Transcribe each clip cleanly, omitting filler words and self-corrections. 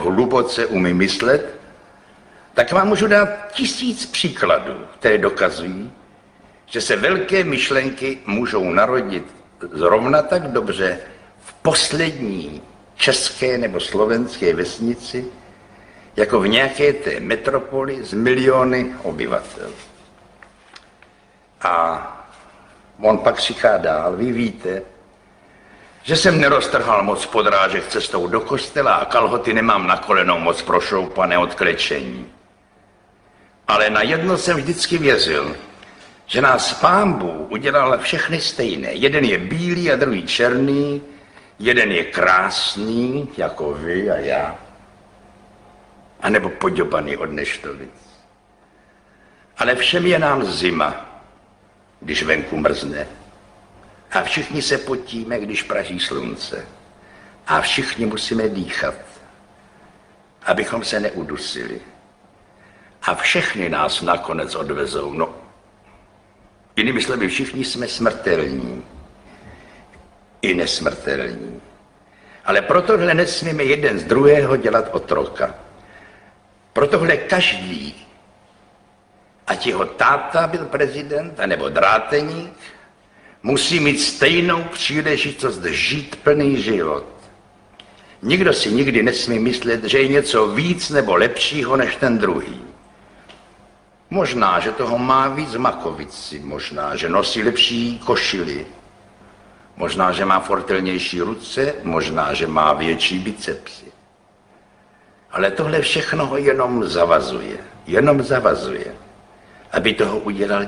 hluboce umí myslet, tak vám můžu dát 1000 příkladů, které dokazují, že se velké myšlenky můžou narodit zrovna tak dobře v poslední české nebo slovenské vesnici, jako v nějaké té metropoli s miliony obyvatel. A on pak říká dál, vy víte, že jsem neroztrhal moc podrážek cestou do kostela a kalhoty nemám na kolenou moc prošoupané od klečení. Ale na jedno jsem vždycky věřil, že nás Pán Bůh udělal všechny stejné. Jeden je bílý a druhý černý, jeden je krásný, jako vy a já, anebo poděbaný od neštovic. Ale všem je nám zima, když venku mrzne. A všichni se potíme, když praží slunce. A všichni musíme dýchat, abychom se neudusili. A všechny nás nakonec odvezou. No, jinými slovy, všichni jsme smrtelní. I nesmrtelní. Ale pro tohle nesmíme jeden z druhého dělat otroka. Pro tohle každý, ať jeho táta byl prezident, anebo dráteník, musí mít stejnou příležitost žít plný život. Nikdo si nikdy nesmí myslet, že je něco víc nebo lepšího než ten druhý. Možná, že toho má víc makovici, možná, že nosí lepší košily, možná, že má fortelnější ruce, možná, že má větší bicepsy. Ale tohle všechno ho jenom zavazuje, aby toho udělal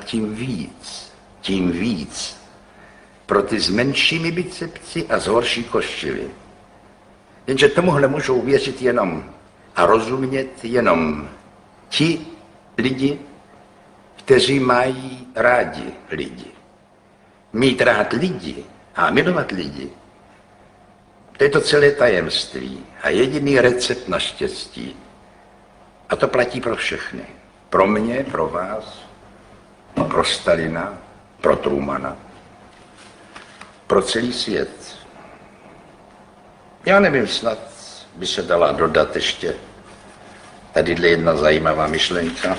tím víc, pro ty s menšími bicepsy a s horší košily. Jenže tomuhle můžou věřit jenom a rozumět jenom ti lidi, kteří mají rádi lidi. Mít rád lidi a milovat lidi, to je to celé tajemství a jediný recept na štěstí. A to platí pro všechny. Pro mě, pro vás, pro Stalina, pro Trumana, pro celý svět. Já nevím, snad by se dala dodat ještě tadyhle jedna zajímavá myšlenka.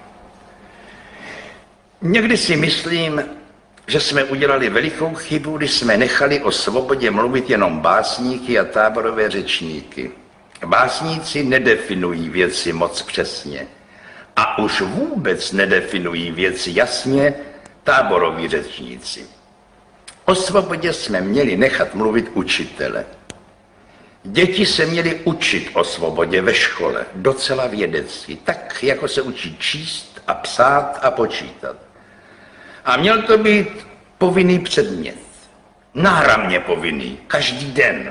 Někdy si myslím, že jsme udělali velikou chybu, když jsme nechali o svobodě mluvit jenom básníky a táborové řečníky. Básníci nedefinují věci moc přesně a už vůbec nedefinují věci jasně táboroví řečníci. O svobodě jsme měli nechat mluvit učitele. Děti se měly učit o svobodě ve škole, docela vědecky, tak jako se učí číst a psát a počítat. A měl to být povinný předmět, náramně povinný, každý den.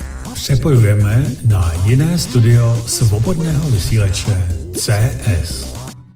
Přepojujeme na jiné studio svobodného vysílače CS.